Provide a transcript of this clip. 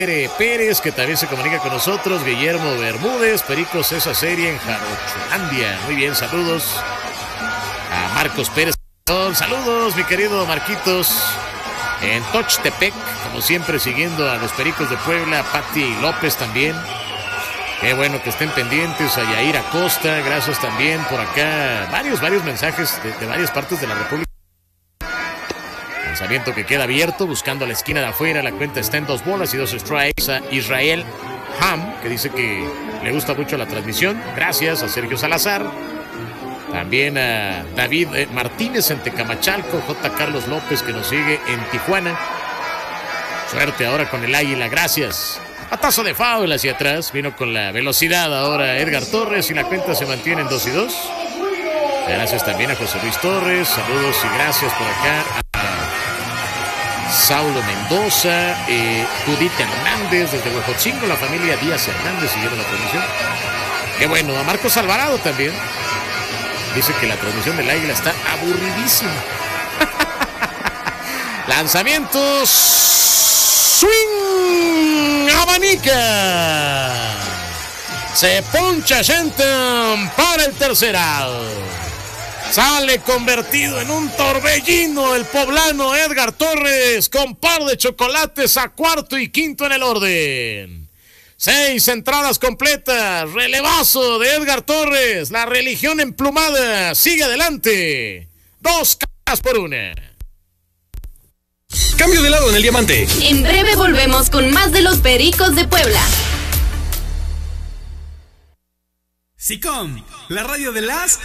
Pérez, que también se comunica con nosotros, Guillermo Bermúdez, Pericos, esa serie en Jarocholandia. Muy bien, saludos a Marcos Pérez. Saludos, mi querido Marquitos, en Tochtepec, como siempre, siguiendo a los Pericos de Puebla. Pati López también. Qué bueno que estén pendientes. A Yair Acosta, gracias también por acá. Varios mensajes de varias partes de la República. Lanzamiento que queda abierto, buscando a la esquina de afuera. La cuenta está en 2 bolas y 2 strikes. A Israel Ham, que dice que le gusta mucho la transmisión. Gracias a Sergio Salazar. También a David Martínez en Tecamachalco. J. Carlos López, que nos sigue en Tijuana. Suerte ahora con el Águila, gracias. Patazo de foul hacia atrás. Vino con la velocidad ahora Edgar Torres y la cuenta se mantiene en 2 y 2. Gracias también a José Luis Torres. Saludos y gracias por acá a Saulo Mendoza, Judith Hernández desde Huejotzingo, la familia Díaz Hernández siguieron la transmisión. Qué bueno, a Marcos Alvarado también. Dice que la transmisión del Águila está aburridísima. Lanzamientos. Swing. Abanica. Se poncha Shenton para el tercer out. Sale convertido en un torbellino el poblano Edgar Torres con par de chocolates a cuarto y quinto en el orden. 6 entradas completas, relevazo de Edgar Torres, la religión emplumada sigue adelante. 2 carreras por 1. Cambio de lado en el diamante. En breve volvemos con más de los Pericos de Puebla. SICOM, la radio de las